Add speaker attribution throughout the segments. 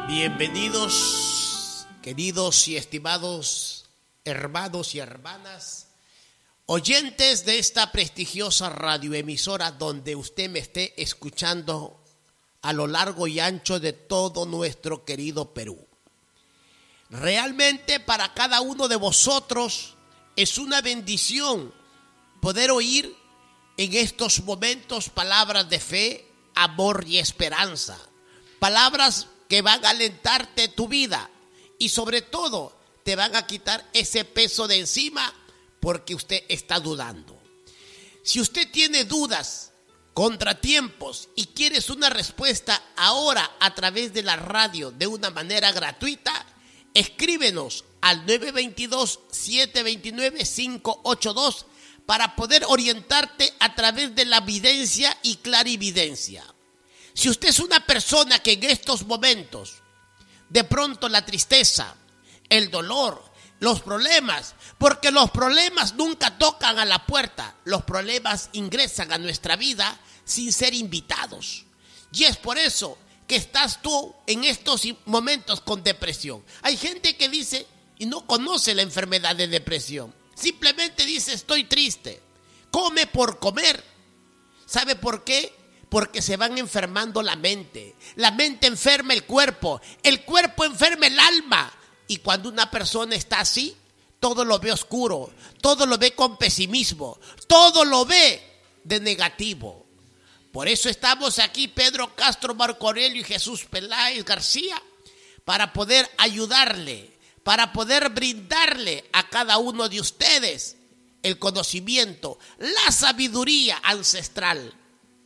Speaker 1: Bienvenidos, queridos y estimados hermanos y hermanas, oyentes de esta prestigiosa radioemisora donde usted me esté escuchando a lo largo y ancho de todo nuestro querido Perú. Realmente para cada uno de vosotros es una bendición poder oír en estos momentos palabras de fe, amor y esperanza. Palabras que van a alentarte tu vida y sobre todo te van a quitar ese peso de encima porque usted está dudando. Si usted tiene dudas, contratiempos y quieres una respuesta ahora a través de la radio de una manera gratuita, escríbenos al 922-729-582 para poder orientarte a través de la videncia y clarividencia. Si usted es una persona que en estos momentos, de pronto la tristeza, el dolor, los problemas, porque los problemas nunca tocan a la puerta, los problemas ingresan a nuestra vida sin ser invitados. Y es por eso que estás tú en estos momentos con depresión. Hay gente que dice y no conoce la enfermedad de depresión. Simplemente dice estoy triste, come por comer. ¿Sabe por qué? Porque se van enfermando la mente enferma el cuerpo enferma el alma. Y cuando una persona está así, todo lo ve oscuro, todo lo ve con pesimismo, todo lo ve de negativo. Por eso estamos aquí, Pedro Castro, Marco Aurelio y Jesús Peláez García, para poder ayudarle, para poder brindarle a cada uno de ustedes el conocimiento, la sabiduría ancestral.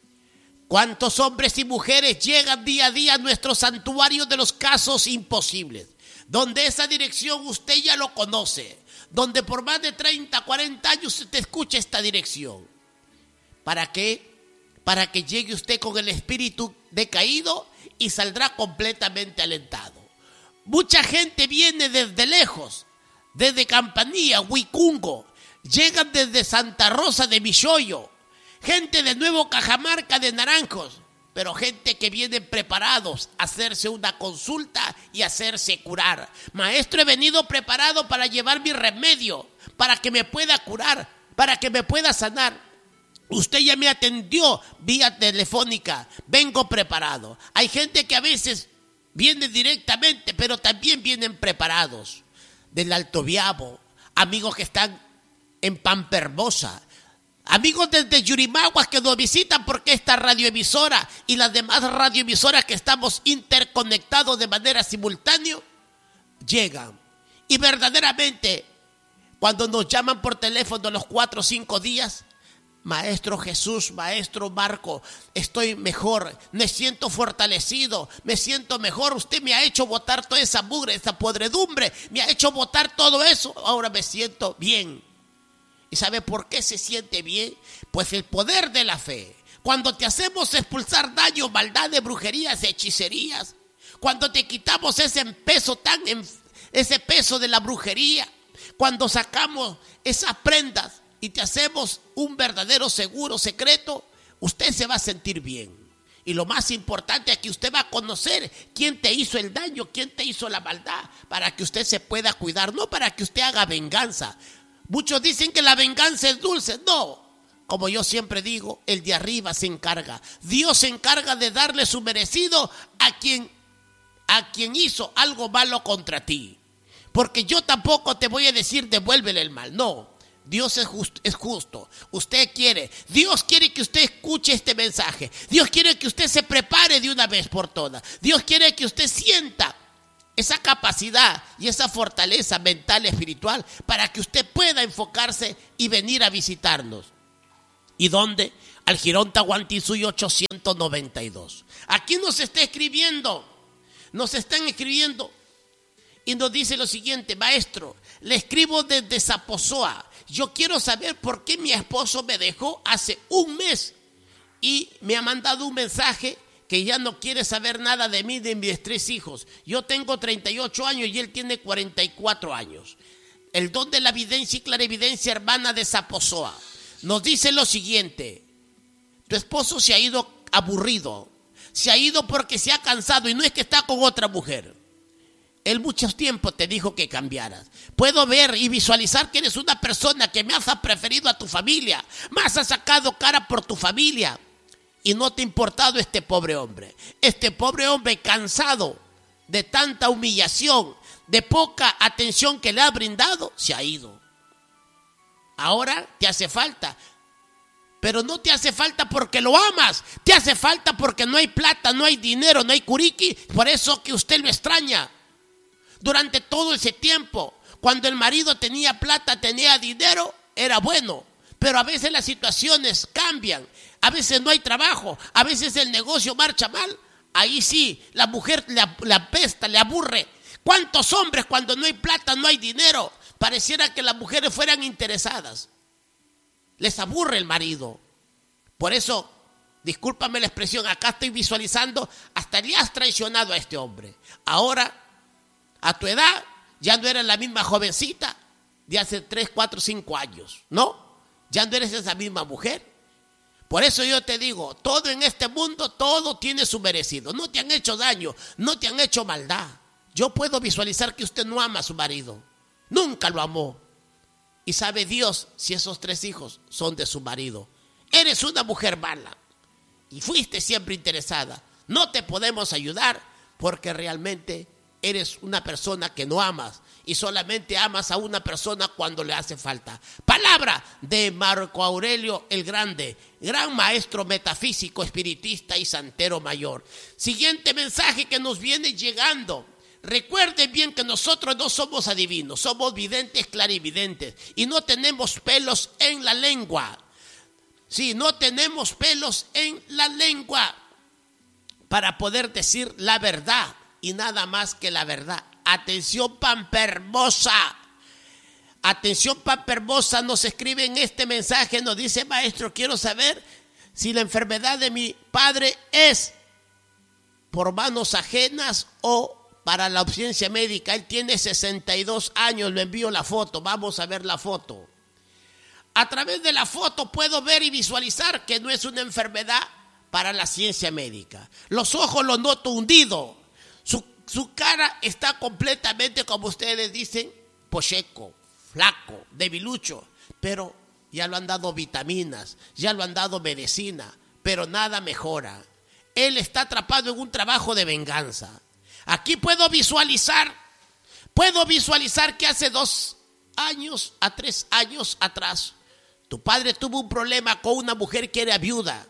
Speaker 1: ¿Cuántos hombres y mujeres llegan día a día a nuestro santuario de los casos imposibles? Donde esa dirección usted ya lo conoce, donde por más de 30, 40 años usted escucha esta dirección. ¿Para qué? Para que llegue usted con el espíritu decaído y saldrá completamente alentado. Mucha gente viene desde lejos, desde Campanilla, Huicungo, llegan desde Santa Rosa de Michoyo, gente de Nuevo Cajamarca, de Naranjos, pero gente que vienen preparados a hacerse una consulta y hacerse curar. Maestro, he venido preparado para llevar mi remedio, para que me pueda curar, para que me pueda sanar. Usted ya me atendió vía telefónica, vengo preparado. Hay gente que a veces viene directamente, pero también vienen preparados. Del Alto Biabo, amigos que están en Pampa Hermosa, amigos desde Yurimaguas que nos visitan porque esta radioemisora y las demás radioemisoras que estamos interconectados de manera simultánea llegan. Y verdaderamente, cuando nos llaman por teléfono los 4 o 5 días, Maestro Jesús, Maestro Marco, estoy mejor, me siento fortalecido, me siento mejor. Usted me ha hecho botar toda esa mugre, esa podredumbre, me ha hecho botar todo eso, ahora me siento bien. ¿Y sabe por qué se siente bien? Pues el poder de la fe. Cuando te hacemos expulsar daño, maldades, brujerías, hechicerías, cuando te quitamos ese peso de la brujería, cuando sacamos esas prendas y te hacemos un verdadero seguro secreto, usted se va a sentir bien. Y lo más importante es que usted va a conocer quién te hizo el daño, quién te hizo la maldad, para que usted se pueda cuidar, no para que usted haga venganza. Muchos dicen que la venganza es dulce. No, como yo siempre digo, el de arriba se encarga. Dios se encarga de darle su merecido a quien hizo algo malo contra ti. Porque yo tampoco te voy a decir devuélvele el mal. No, Dios es justo. Dios quiere que usted escuche este mensaje. Dios quiere que usted se prepare de una vez por todas. Dios quiere que usted sienta esa capacidad y esa fortaleza mental y espiritual para que usted pueda enfocarse y venir a visitarnos. ¿Y dónde? Al Jirón Tahuantinsuyo 892. Aquí nos están escribiendo y nos dice lo siguiente: maestro, le escribo desde Zaposoa. Yo quiero saber por qué mi esposo me dejó hace un mes y me ha mandado un mensaje que ya no quiere saber nada de mí, de mis 3 hijos. Yo tengo 38 años y él tiene 44 años. El don de la evidencia y clarividencia, hermana de Zaposoa, nos dice lo siguiente: tu esposo se ha ido aburrido, Se ha ido porque se ha cansado y no es que está con otra mujer. Él mucho tiempo te dijo que cambiaras. Puedo ver y visualizar que eres una persona que más has preferido a tu familia, más has sacado cara por tu familia y no te ha importado este pobre hombre. Este pobre hombre cansado de tanta humillación, de poca atención que le ha brindado, se ha ido. Ahora te hace falta, pero no te hace falta porque lo amas, te hace falta porque no hay plata, no hay dinero, no hay curiqui, por eso que usted lo extraña. Durante todo ese tiempo, cuando el marido tenía plata, tenía dinero, era bueno, pero a veces las situaciones cambian, a veces no hay trabajo, a veces el negocio marcha mal, ahí sí, la mujer le apesta, le aburre. ¿Cuántos hombres cuando no hay plata, no hay dinero? Pareciera que las mujeres fueran interesadas. Les aburre el marido. Por eso, discúlpame la expresión, acá estoy visualizando, hasta le has traicionado a este hombre. Ahora, a tu edad, ya no eres la misma jovencita de hace 3, 4, 5 años, ¿no? Ya no eres esa misma mujer. Por eso yo te digo, todo en este mundo, todo tiene su merecido. No te han hecho daño, no te han hecho maldad. Yo puedo visualizar que usted no ama a su marido. Nunca lo amó. Y sabe Dios si esos 3 hijos son de su marido. Eres una mujer mala y fuiste siempre interesada. No te podemos ayudar porque realmente eres una persona que no amas y solamente amas a una persona cuando le hace falta. Palabra de Marco Aurelio el Grande, gran maestro metafísico, espiritista y santero mayor. Siguiente mensaje que nos viene llegando. Recuerden bien que nosotros no somos adivinos, somos videntes, clarividentes y no tenemos pelos en la lengua. Sí, no tenemos pelos en la lengua para poder decir la verdad y nada más que la verdad. Atención, Pampa Hermosa. Atención, Pampa Hermosa, nos escribe en este mensaje, nos dice: maestro, quiero saber si la enfermedad de mi padre es por manos ajenas o para la ausencia médica. Él tiene 62 años, le envío la foto, vamos a ver la foto. A través de la foto puedo ver y visualizar que no es una enfermedad para la ciencia médica. Los ojos los noto hundidos, su cara está completamente, como ustedes dicen, pocheco, flaco, debilucho, pero ya lo han dado vitaminas, ya lo han dado medicina, pero nada mejora. Él está atrapado en un trabajo de venganza. Aquí puedo visualizar que hace 2 años a 3 años atrás, tu padre tuvo un problema con una mujer que era viuda.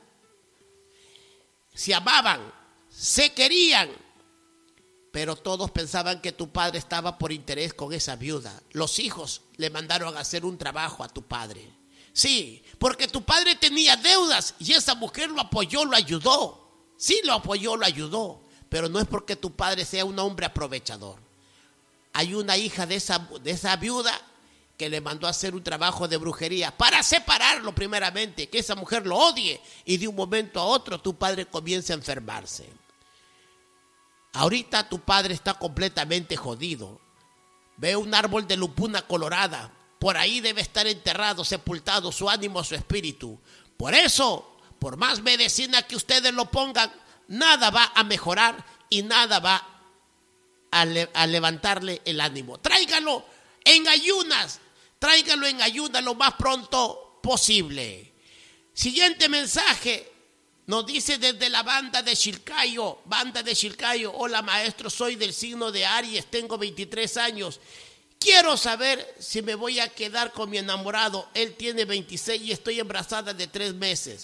Speaker 1: Se amaban, se querían, pero todos pensaban que tu padre estaba por interés con esa viuda. Los hijos le mandaron a hacer un trabajo a tu padre. Sí, porque tu padre tenía deudas y esa mujer lo apoyó, lo ayudó. Sí, lo apoyó, lo ayudó. Pero no es porque tu padre sea un hombre aprovechador. Hay una hija de esa viuda que le mandó a hacer un trabajo de brujería para separarlo primeramente, que esa mujer lo odie y de un momento a otro tu padre comienza a enfermarse. Ahorita tu padre está completamente jodido. Ve un árbol de lupuna colorada. Por ahí debe estar enterrado, sepultado su ánimo, su espíritu. Por eso, por más medicina que ustedes lo pongan, nada va a mejorar y nada va a levantarle el ánimo. Tráigalo en ayunas lo más pronto posible. Siguiente mensaje nos dice desde la banda de Chilcayo. Hola maestro, soy del signo de Aries, tengo 23 años. Quiero saber si me voy a quedar con mi enamorado. Él tiene 26 y estoy embarazada de 3 meses.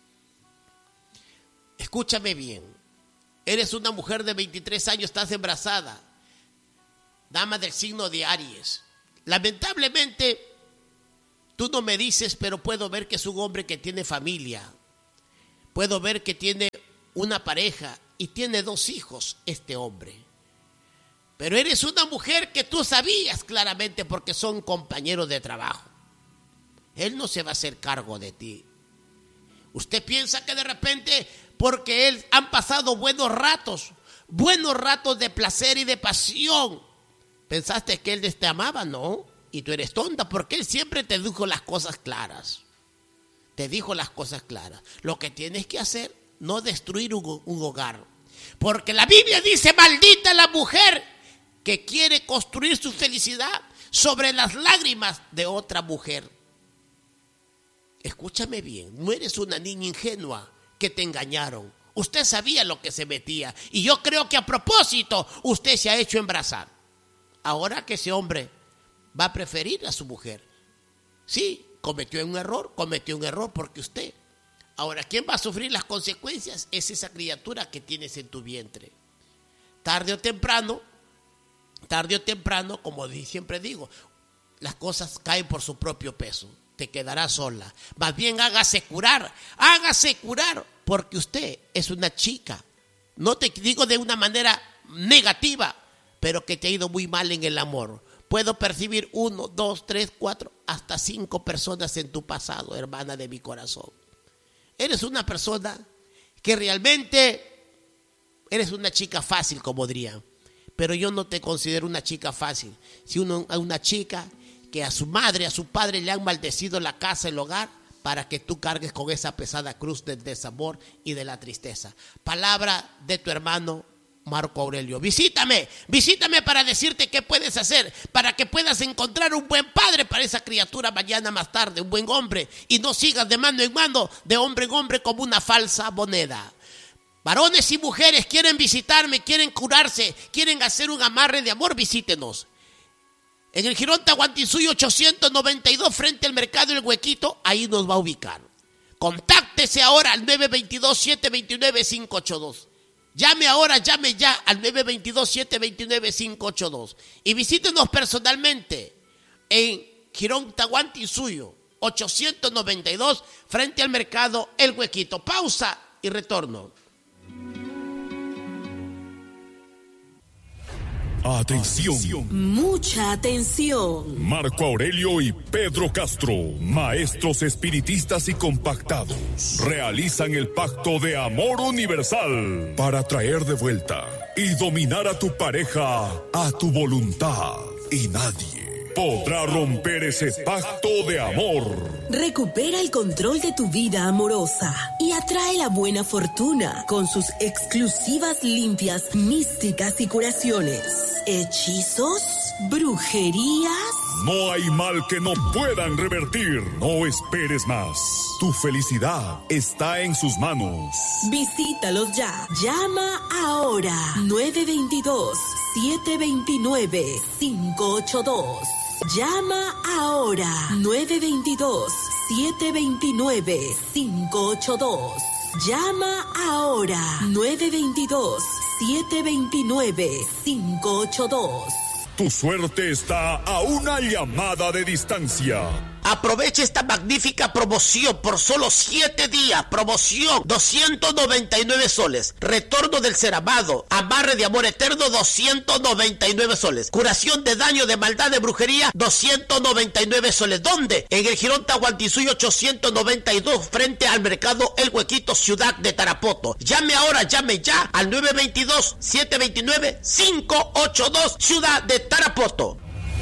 Speaker 1: Escúchame bien, eres una mujer de 23 años, estás embarazada, dama del signo de Aries. Lamentablemente, tú no me dices, pero puedo ver que es un hombre que tiene familia, puedo ver que tiene una pareja y tiene 2 hijos este hombre. Pero eres una mujer que tú sabías claramente porque son compañeros de trabajo. Él no se va a hacer cargo de ti. Usted piensa que de repente, porque él han pasado buenos ratos de placer y de pasión, pensaste que él te amaba, ¿no? Y tú eres tonta, porque él siempre te dijo las cosas claras. Lo que tienes que hacer no destruir un hogar. Porque la Biblia dice, maldita la mujer que quiere construir su felicidad sobre las lágrimas de otra mujer. Escúchame bien, no eres una niña ingenua que te engañaron. Usted sabía lo que se metía y yo creo que a propósito usted se ha hecho embarazar. Ahora que ese hombre va a preferir a su mujer. Sí, cometió un error porque usted. Ahora, ¿quién va a sufrir las consecuencias? Es esa criatura que tienes en tu vientre. Tarde o temprano, como siempre digo, las cosas caen por su propio peso. Te quedarás sola. Más bien hágase curar, porque usted es una chica. No te digo de una manera negativa, pero que te ha ido muy mal en el amor. Puedo percibir 1, 2, 3, 4, hasta 5 personas en tu pasado, hermana de mi corazón. Eres una persona que realmente eres una chica fácil, como dirían. Pero yo no te considero una chica fácil. Si una chica que a su madre, a su padre le han maldecido la casa, el hogar, para que tú cargues con esa pesada cruz del desamor y de la tristeza. Palabra de tu hermano Marco Aurelio. Visítame para decirte qué puedes hacer, para que puedas encontrar un buen padre para esa criatura mañana más tarde, un buen hombre, y no sigas de mano en mano, de hombre en hombre como una falsa moneda. Varones y mujeres quieren visitarme, quieren curarse, quieren hacer un amarre de amor, visítenos. En el Jirón Tahuantinsuyo 892 frente al mercado El Huequito, ahí nos va a ubicar. Contáctese ahora al 922-729-582. Llame ahora, llame ya al 922-729-582 y visítenos personalmente en Jirón Tahuantinsuyo 892 frente al mercado El Huequito. Pausa y retorno.
Speaker 2: Atención.
Speaker 3: Mucha atención.
Speaker 2: Marco Aurelio y Pedro Castro, maestros espiritistas y compactados, realizan el pacto de amor universal para traer de vuelta y dominar a tu pareja a tu voluntad. Y nadie podrá romper ese pacto de amor.
Speaker 3: Recupera el control de tu vida amorosa y atrae la buena fortuna con sus exclusivas limpias místicas y curaciones. ¿Hechizos? ¿Brujerías?
Speaker 2: No hay mal que no puedan revertir. No esperes más. Tu felicidad está en sus manos.
Speaker 3: Visítalos ya. Llama ahora. 922-729-582. Llama ahora. 922-729-582. Llama ahora. 922-729-582.
Speaker 2: Tu suerte está a una llamada de distancia.
Speaker 1: Aproveche esta magnífica promoción por solo 7 días. Promoción 299 soles. Retorno del ser amado. Amarre de amor eterno 299 soles. Curación de daño, de maldad, de brujería 299 soles. ¿Dónde? En el Jirón Tahuantinsuyo 892 frente al mercado El Huequito, ciudad de Tarapoto. Llame ahora, llame ya al 922-729-582, ciudad de Tarapoto.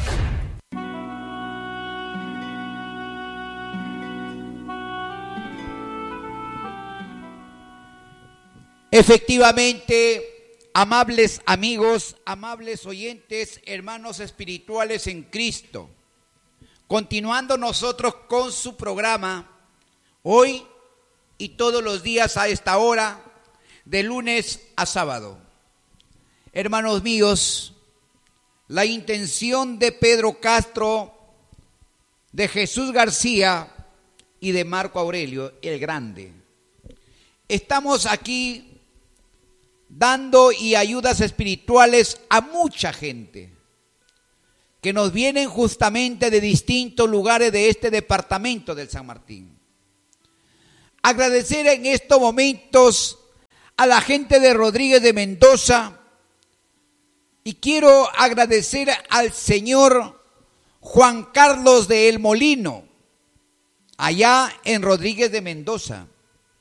Speaker 4: Efectivamente, amables amigos, amables oyentes, hermanos espirituales en Cristo, continuando nosotros con su programa, hoy y todos los días a esta hora, de lunes a sábado. Hermanos míos, la intención de Pedro Castro, de Jesús García y de Marco Aurelio el Grande. Estamos aquí dando y ayudas espirituales a mucha gente que nos vienen justamente de distintos lugares de este departamento del San Martín. Agradecer en estos momentos a la gente de Rodríguez de Mendoza y quiero agradecer al señor Juan Carlos de El Molino, allá en Rodríguez de Mendoza.